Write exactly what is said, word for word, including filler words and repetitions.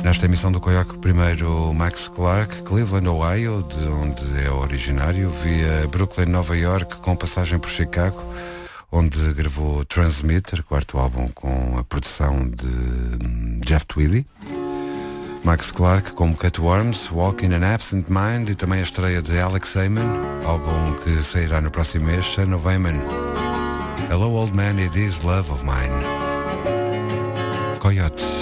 Nesta emissão do Coyote, primeiro Max Clark, Cleveland, Ohio, de onde é originário, via Brooklyn, Nova York, com passagem por Chicago, onde gravou Transmitter, quarto álbum com a produção de Jeff Tweedy. Max Clark com Cutworms, Walking an Absent Mind, e também a estreia de Alex Heyman, álbum que sairá no próximo mês, Son of Heyman. Hello Old Man, It Is Love of Mine. Coyote.